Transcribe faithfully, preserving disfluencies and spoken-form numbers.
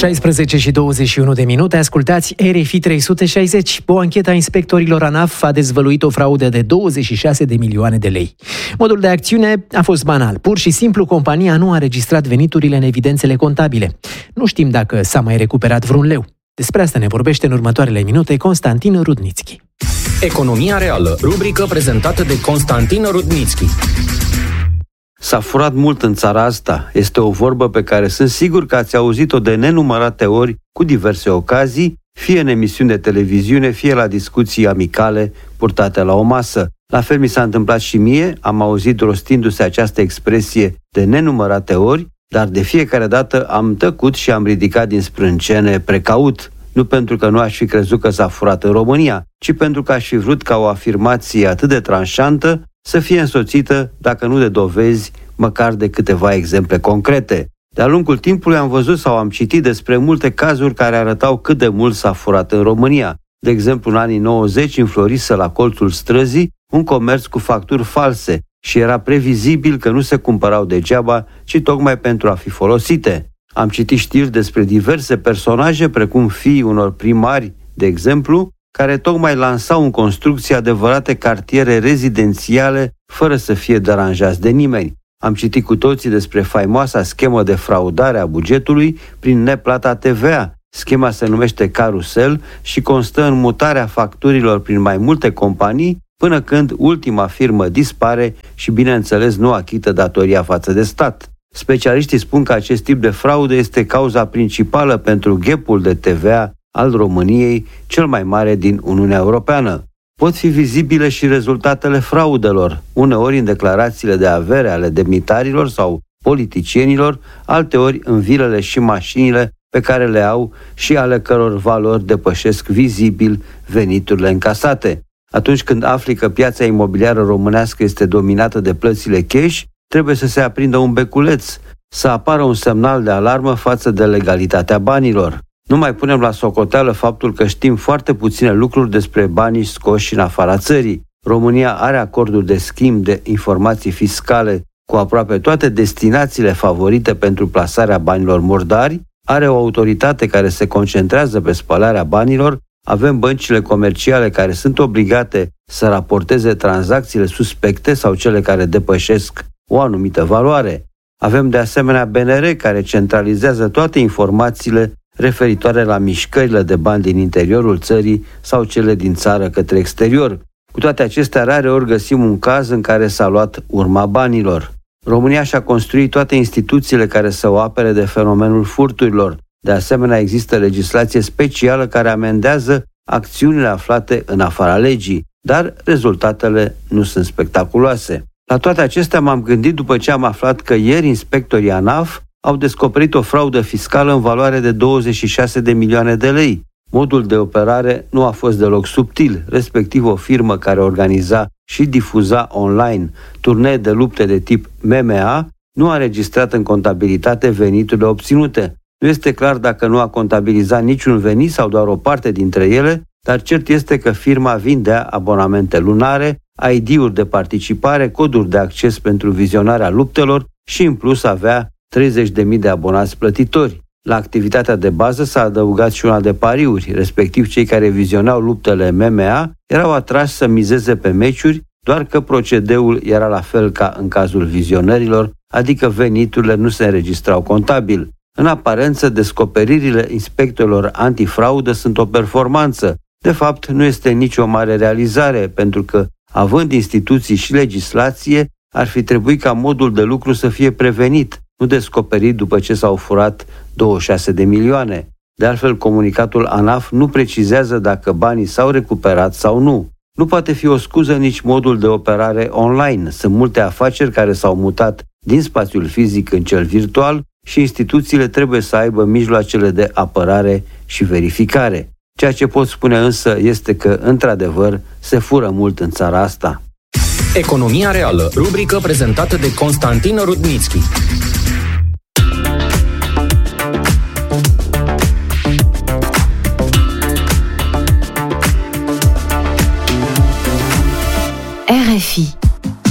șaisprezece și douăzeci și unu de minute, ascultați R F I trei sute șaizeci. O anchetă a inspectorilor ANAF a dezvăluit o fraudă de douăzeci și șase de milioane de lei. Modul de acțiune a fost banal. Pur și simplu, compania nu a înregistrat veniturile în evidențele contabile. Nu știm dacă s-a mai recuperat vreun leu. Despre asta ne vorbește în următoarele minute Constantin Rudnițchi. Economia reală, rubrică prezentată de Constantin Rudnițchi. S-a furat mult în țara asta. Este o vorbă pe care sunt sigur că ați auzit-o de nenumărate ori, cu diverse ocazii, fie în emisiuni de televiziune, fie la discuții amicale purtate la o masă. La fel mi s-a întâmplat și mie, am auzit rostindu-se această expresie de nenumărate ori, dar de fiecare dată am tăcut și am ridicat din sprâncene precaut. Nu pentru că nu aș fi crezut că s-a furat în România, ci pentru că aș fi vrut ca o afirmație atât de tranșantă să fie însoțită, dacă nu de dovezi, măcar de câteva exemple concrete. De-a lungul timpului am văzut sau am citit despre multe cazuri care arătau cât de mult s-a furat în România. De exemplu, în anii nouăzeci înflorise la colțul străzii un comerț cu facturi false și era previzibil că nu se cumpărau degeaba, ci tocmai pentru a fi folosite. Am citit știri despre diverse personaje, precum fiii unor primari, de exemplu, care tocmai lansau în construcție adevărate cartiere rezidențiale fără să fie deranjați de nimeni. Am citit cu toții despre faimoasa schemă de fraudare a bugetului prin neplata T V A. Schema se numește carusel și constă în mutarea facturilor prin mai multe companii până când ultima firmă dispare și, bineînțeles, nu achită datoria față de stat. Specialiștii spun că acest tip de fraudă este cauza principală pentru gapul de T V A al României, cel mai mare din Uniunea Europeană. Pot fi vizibile și rezultatele fraudelor, uneori în declarațiile de avere ale demnitarilor sau politicienilor, alteori în vilele și mașinile pe care le au și ale căror valori depășesc vizibil veniturile încasate. Atunci când afli că piața imobiliară românească este dominată de plățile cash, trebuie să se aprindă un beculeț, să apară un semnal de alarmă față de legalitatea banilor. Nu mai punem la socoteală faptul că știm foarte puține lucruri despre banii scoși în afara țării. România are acorduri de schimb de informații fiscale cu aproape toate destinațiile favorite pentru plasarea banilor murdari, are o autoritate care se concentrează pe spălarea banilor, avem băncile comerciale care sunt obligate să raporteze tranzacțiile suspecte sau cele care depășesc o anumită valoare. Avem de asemenea B N R care centralizează toate informațiile referitoare la mișcările de bani din interiorul țării sau cele din țară către exterior. Cu toate acestea, rareori găsim un caz în care s-a luat urma banilor. România și-a construit toate instituțiile care să o apere de fenomenul furturilor. De asemenea, există legislație specială care amendează acțiunile aflate în afara legii, dar rezultatele nu sunt spectaculoase. La toate acestea m-am gândit după ce am aflat că ieri inspectorii ANAF au descoperit o fraudă fiscală în valoare de douăzeci și șase de milioane de lei. Modul de operare nu a fost deloc subtil, respectiv o firmă care organiza și difuza online turnee de lupte de tip M M A nu a înregistrat în contabilitate veniturile obținute. Nu este clar dacă nu a contabilizat niciun venit sau doar o parte dintre ele, dar cert este că firma vindea abonamente lunare, I D-uri de participare, coduri de acces pentru vizionarea luptelor și în plus avea treizeci de mii de abonați plătitori. La activitatea de bază s-a adăugat și una de pariuri, respectiv cei care vizionau luptele M M A erau atrași să mizeze pe meciuri, doar că procedeul era la fel ca în cazul vizionărilor, adică veniturile nu se înregistrau contabil. În aparență, descoperirile inspectorilor antifraudă sunt o performanță. De fapt, nu este nicio mare realizare, pentru că, având instituții și legislație, ar fi trebuit ca modul de lucru să fie prevenit, nu descoperit după ce s-au furat douăzeci și șase de milioane. De altfel, comunicatul ANAF nu precizează dacă banii s-au recuperat sau nu. Nu poate fi o scuză nici modul de operare online. Sunt multe afaceri care s-au mutat din spațiul fizic în cel virtual și instituțiile trebuie să aibă mijloacele de apărare și verificare. Ceea ce pot spune însă este că, într-adevăr, se fură mult în țara asta. Economia reală, rubrică prezentată de Constantin Rudnițchi.